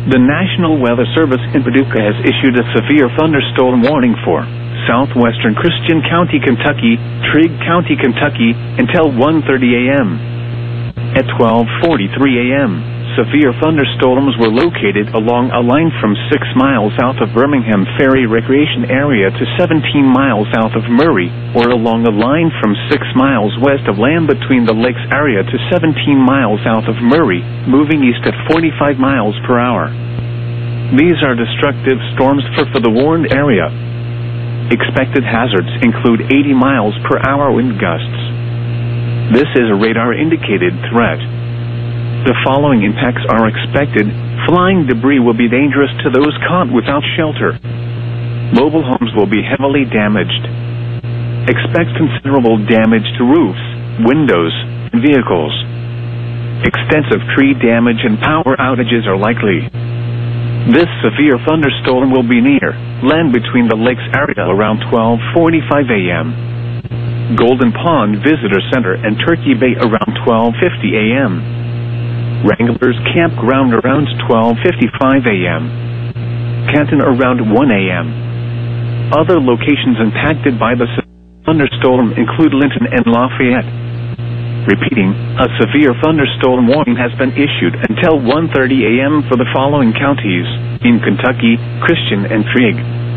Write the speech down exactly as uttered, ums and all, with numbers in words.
The National Weather Service in Paducah has issued a severe thunderstorm warning for southwestern Christian County, Kentucky, Trigg County, Kentucky, until one thirty a m At twelve forty-three a m, severe thunderstorms were located along a line from six miles south of Birmingham Ferry Recreation Area to seventeen miles south of Murray, or along a line from six miles west of Lamb between the lakes area to seventeen miles south of Murray, moving east at forty-five miles per hour. These are destructive storms for, for the warned area. Expected hazards include eighty miles per hour wind gusts. This is a radar-indicated threat. The following impacts are expected. Flying debris will be dangerous to those caught without shelter. Mobile homes will be heavily damaged. Expect considerable damage to roofs, windows, and vehicles. Extensive tree damage and power outages are likely. This severe thunderstorm will be near land between the lakes area around twelve forty-five a m Golden Pond Visitor Center and Turkey Bay around twelve fifty a m Wranglers Campground around twelve fifty-five a m Canton around one a m Other locations impacted by the thunderstorm include Linton and Lafayette. Repeating, a severe thunderstorm warning has been issued until one thirty a m for the following counties in Kentucky, Christian and Trigg.